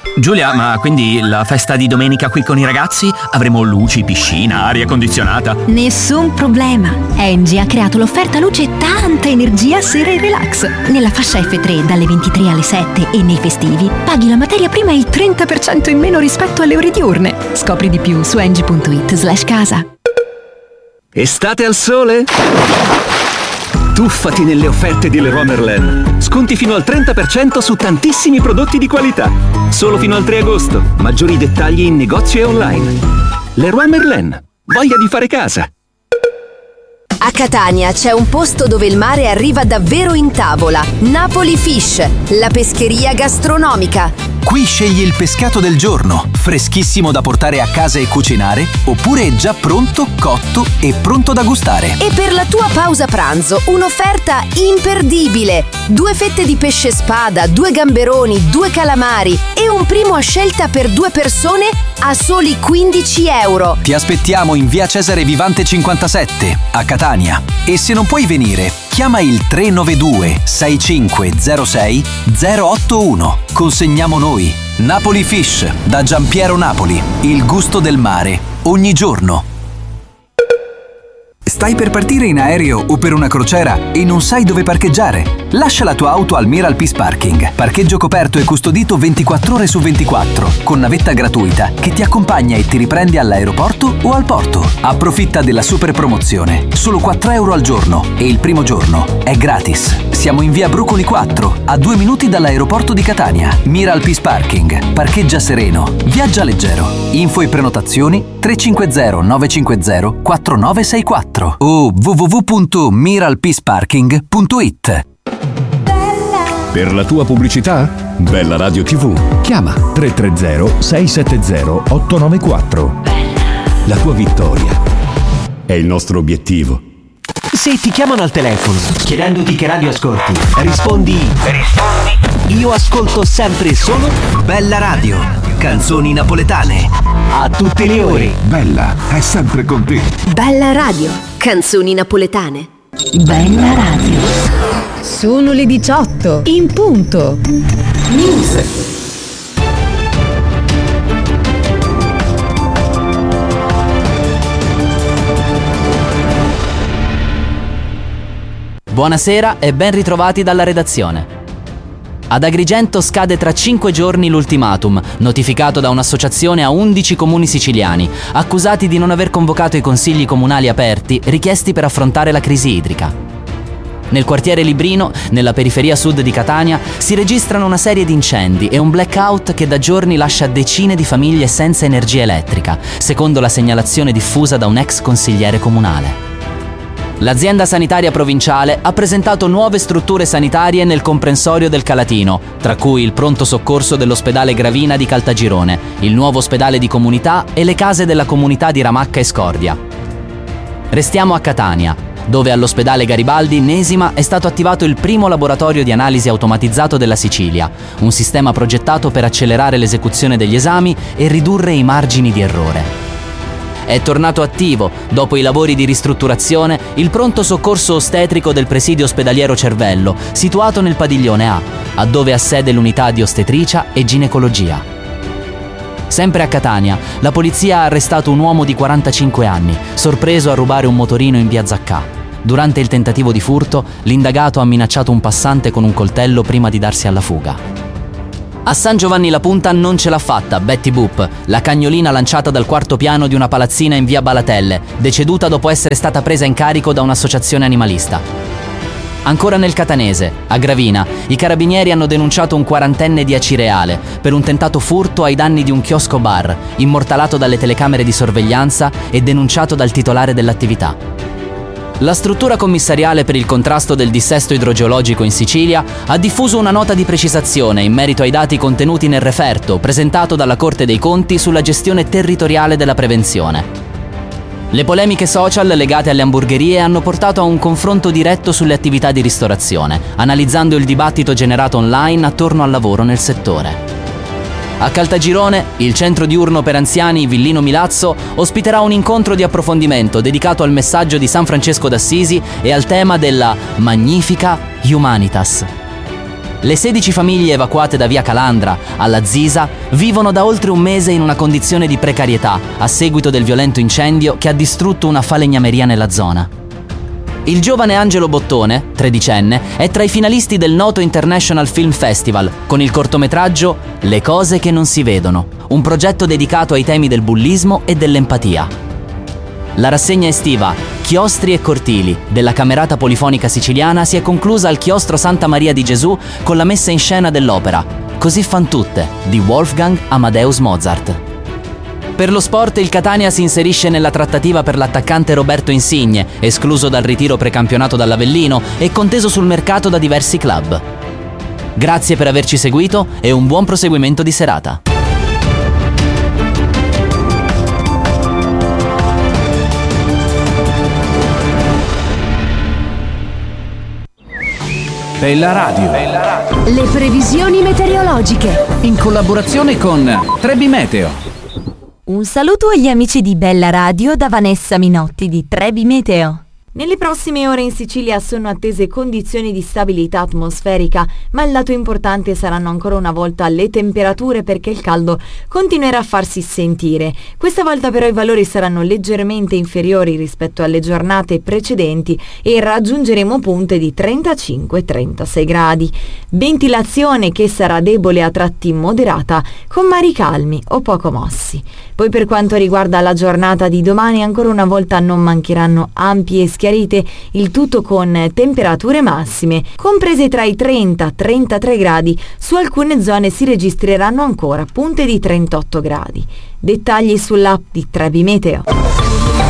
Giulia, ma quindi la festa di domenica qui con i ragazzi? Avremo luci, piscina, aria condizionata? Nessun problema. Engie ha creato l'offerta luce e tanta energia sera e relax. Nella fascia F3 dalle 23 alle 7 e nei festivi paghi la materia prima il 30% in meno rispetto alle ore diurne. Scopri di più su engie.it/casa. Estate al sole? Tuffati nelle offerte di Leroy Merlin. Sconti fino al 30% su tantissimi prodotti di qualità. Solo fino al 3 agosto. Maggiori dettagli in negozio e online. Leroy Merlin. Voglia di fare casa. A Catania c'è un posto dove il mare arriva davvero in tavola. Napoli Fish, la pescheria gastronomica. Qui scegli il pescato del giorno, freschissimo da portare a casa e cucinare, oppure è già pronto, cotto e pronto da gustare. E per la tua pausa pranzo, un'offerta imperdibile. 2 fette di pesce spada, 2 gamberoni, 2 calamari e un primo a scelta per 2 persone a soli 15 euro. Ti aspettiamo in via Cesare Vivante 57, a Catania. E se non puoi venire, chiama il 392 6506 081. Consegniamo noi. Napoli Fish, da Giampiero Napoli. Il gusto del mare, ogni giorno. Stai per partire in aereo o per una crociera e non sai dove parcheggiare? Lascia la tua auto al Miral Peace Parking. Parcheggio coperto e custodito 24 ore su 24, con navetta gratuita che ti accompagna e ti riprende all'aeroporto o al porto. Approfitta della super promozione. Solo 4 euro al giorno e il primo giorno è gratis. Siamo in via Brucoli 4, a 2 minuti dall'aeroporto di Catania. Miral Peace Parking. Parcheggia sereno. Viaggia leggero. Info e prenotazioni 350 950 4964 o www.miralpeaceparking.it. Per la tua pubblicità? Bella Radio TV. Chiama 330 670 894. La tua vittoria è il nostro obiettivo. Se ti chiamano al telefono chiedendoti che radio ascolti, rispondi io ascolto sempre solo Bella Radio, canzoni napoletane a tutte le ore. Bella è sempre con te. Bella Radio, canzoni napoletane. Bella Radio. Sono le 18 in punto. News. Buonasera e ben ritrovati dalla redazione. Ad Agrigento scade tra 5 giorni l'ultimatum, notificato da un'associazione a 11 comuni siciliani, accusati di non aver convocato i consigli comunali aperti richiesti per affrontare la crisi idrica. Nel quartiere Librino, nella periferia sud di Catania, si registrano una serie di incendi e un blackout che da giorni lascia decine di famiglie senza energia elettrica, secondo la segnalazione diffusa da un ex consigliere comunale. L'azienda sanitaria provinciale ha presentato nuove strutture sanitarie nel comprensorio del Calatino, tra cui il pronto soccorso dell'ospedale Gravina di Caltagirone, il nuovo ospedale di comunità e le case della comunità di Ramacca e Scordia. Restiamo a Catania, dove all'ospedale Garibaldi Nesima è stato attivato il primo laboratorio di analisi automatizzato della Sicilia, un sistema progettato per accelerare l'esecuzione degli esami e ridurre i margini di errore. È tornato attivo, dopo i lavori di ristrutturazione, il pronto soccorso ostetrico del presidio ospedaliero Cervello, situato nel padiglione A, dove ha sede l'unità di ostetricia e ginecologia. Sempre a Catania, la polizia ha arrestato un uomo di 45 anni, sorpreso a rubare un motorino in via Zaccà. Durante il tentativo di furto, l'indagato ha minacciato un passante con un coltello prima di darsi alla fuga. A San Giovanni la Punta non ce l'ha fatta Betty Boop, la cagnolina lanciata dal 4º piano di una palazzina in via Balatelle, deceduta dopo essere stata presa in carico da un'associazione animalista. Ancora nel Catanese, a Gravina, i carabinieri hanno denunciato un 40enne di Acireale per un tentato furto ai danni di un chiosco bar, immortalato dalle telecamere di sorveglianza e denunciato dal titolare dell'attività. La struttura commissariale per il contrasto del dissesto idrogeologico in Sicilia ha diffuso una nota di precisazione in merito ai dati contenuti nel referto presentato dalla Corte dei Conti sulla gestione territoriale della prevenzione. Le polemiche social legate alle hamburgerie hanno portato a un confronto diretto sulle attività di ristorazione, analizzando il dibattito generato online attorno al lavoro nel settore. A Caltagirone, il centro diurno per anziani Villino Milazzo ospiterà un incontro di approfondimento dedicato al messaggio di San Francesco d'Assisi e al tema della Magnifica Humanitas. Le 16 famiglie evacuate da via Calandra alla Zisa vivono da oltre un mese in una condizione di precarietà a seguito del violento incendio che ha distrutto una falegnameria nella zona. Il giovane Angelo Bottone, tredicenne, è tra i finalisti del noto International Film Festival con il cortometraggio Le cose che non si vedono, un progetto dedicato ai temi del bullismo e dell'empatia. La rassegna estiva Chiostri e cortili della Camerata Polifonica Siciliana si è conclusa al Chiostro Santa Maria di Gesù con la messa in scena dell'opera Così fan tutte di Wolfgang Amadeus Mozart. Per lo sport il Catania si inserisce nella trattativa per l'attaccante Roberto Insigne, escluso dal ritiro precampionato dall'Avellino e conteso sul mercato da diversi club. Grazie per averci seguito e un buon proseguimento di serata. Bella Radio. Le previsioni meteorologiche. In collaborazione con Trebi Meteo. Un saluto agli amici di Bella Radio da Vanessa Minotti di Trebi Meteo. Nelle prossime ore in Sicilia sono attese condizioni di stabilità atmosferica, ma il dato importante saranno ancora una volta le temperature perché il caldo continuerà a farsi sentire. Questa volta però i valori saranno leggermente inferiori rispetto alle giornate precedenti e raggiungeremo punte di 35-36 gradi. Ventilazione che sarà debole a tratti moderata, con mari calmi o poco mossi. Poi per quanto riguarda la giornata di domani ancora una volta non mancheranno ampie schiarite, il tutto con temperature massime comprese tra i 30-33 gradi, su alcune zone si registreranno ancora punte di 38 gradi. Dettagli sull'app di Trebi Meteo.